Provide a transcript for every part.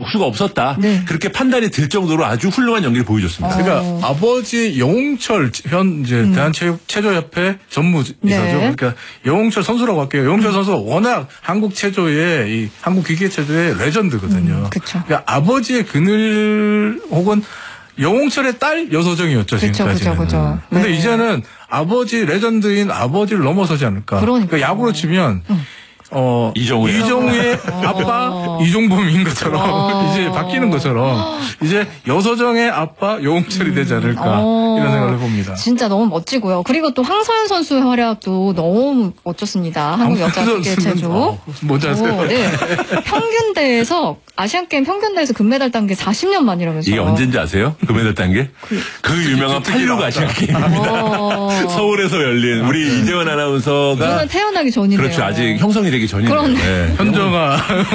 수가 없었다. 네. 그렇게 판단이 들 정도로 아주 훌륭한 연기를 보여줬습니다. 그러니까 아버지 영홍철 현 이제 대한체조협회 전무이사죠. 네. 그러니까 영홍철 선수라고 할게요. 영홍철 선수가 워낙 한국 체조의 이 한국 기계 체조의 레전드거든요. 그쵸. 그러니까 아버지의 그늘 혹은 영홍철의 딸 여서정이었죠. 지금까지는. 그죠. 근데 네. 이제는 아버지 레전드인 아버지를 넘어서지 않을까. 그러니까요. 야구로 치면 이정우의 아빠 이종범인 것처럼 이제 바뀌는 것처럼 이제 여서정의 아빠 여홍철이 되지 않을까 이런 생각을 해봅니다. 진짜 너무 멋지고요. 그리고 또 황서연 선수의 활약도 너무 멋졌습니다. 한국 여자 기계 체조. 뭔지 아세요? 네. 평균대에서 아시안게임 평균대에서 금메달 딴 게 40년 만이라면서요. 이게 언젠지 아세요? 금메달 딴 게? 그 유명한 86 아시안게임입니다. 서울에서 열린 우리 이재원 아나운서가 저는 태어나기 전이네요. 그렇죠. 아직 형성이 되기 전이네요. 그렇네. 네. 현정아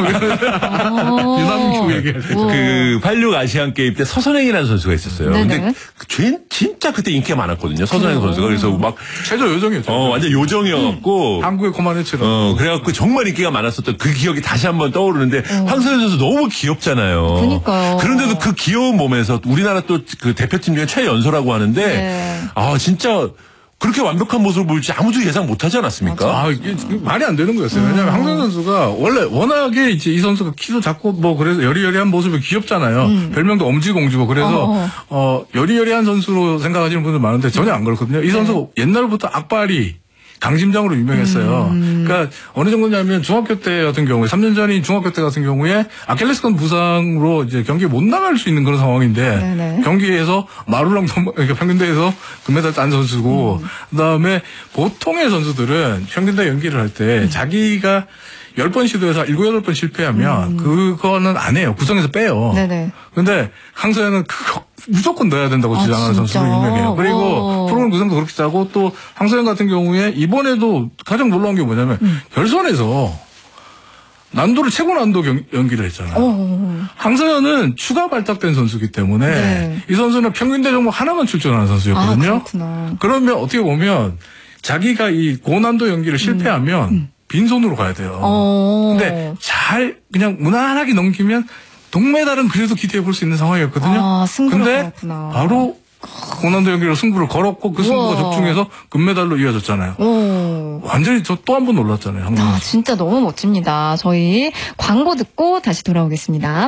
유남규 얘기할 때 그 86 아시안 게임 때 서선행이라는 선수가 있었어요. 네네. 근데 진짜 그때 인기가 많았거든요. 서선행 선수가. 그래서 막 체조 요정이었죠. 완전 요정이어갖고 한국의 코마네치로. 그래갖고 정말 인기가 많았었던 그 기억이 다시 한번 떠오르는데 황서연 선수 너무 귀엽잖아요. 그러니까요. 그런데도 그 귀여운 몸에서 우리나라 또 그 대표팀 중에 최연소라고 하는데 네. 진짜 그렇게 완벽한 모습을 보일지 아무도 예상 못하지 않았습니까? 이게 말이 안 되는 거였어요. 왜냐하면 황서연 선수가 원래 워낙에 이제 이 선수가 키도 작고 뭐 그래서 여리여리한 모습이 귀엽잖아요. 별명도 엄지공주고 그래서 여리여리한 선수로 생각하시는 분들 많은데 전혀 안 그렇거든요. 이 선수가 옛날부터 악발이 강심장으로 유명했어요. 그러니까 어느 정도냐면 중학교 때 같은 경우에 3년 전인 중학교 때 같은 경우에 아킬레스건 부상으로 이제 경기에 못 나갈 수 있는 그런 상황인데 네네. 경기에서 마루랑 그러니까 평균대에서 금메달 딴 선수고 그다음에 보통의 선수들은 평균대 연기를 할 때 자기가 10번 시도해서 7, 8번 실패하면 그거는 안 해요. 구성에서 빼요. 네네. 근데 황서연은 그거 무조건 넣어야 된다고 주장하는 선수로 유명해요. 그리고 프로그램 구성도 그렇게 짜고 또 황서연 같은 경우에 이번에도 가장 놀라운 게 뭐냐면 결선에서 난도를 최고 난도 연기를 했잖아요. 황서연은 추가 발탁된 선수이기 때문에 네. 이 선수는 평균대 종목 하나만 출전하는 선수였거든요. 그렇구나. 그러면 어떻게 보면 자기가 이 고난도 연기를 실패하면 빈손으로 가야 돼요. 근데 잘 그냥 무난하게 넘기면 동메달은 그래도 기대해 볼 수 있는 상황이었거든요. 승부가 근데 그렇구나. 바로 고난도 연기로 승부를 걸었고 그 승부가 적중해서 금메달로 이어졌잖아요. 완전히 저 또 한 번 놀랐잖아요. 진짜 너무 멋집니다. 저희 광고 듣고 다시 돌아오겠습니다.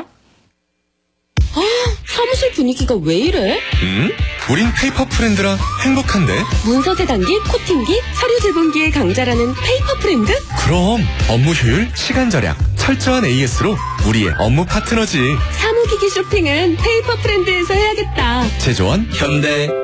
사무실 분위기가 왜 이래? 우린 페이퍼 프렌드라 행복한데? 문서 재단기, 코팅기, 서류 제본기의 강자라는 페이퍼 프렌드? 그럼 업무 효율, 시간 절약, 철저한 AS로 우리의 업무 파트너지. 사무기기 쇼핑은 페이퍼 프렌드에서 해야겠다. 제조원 현대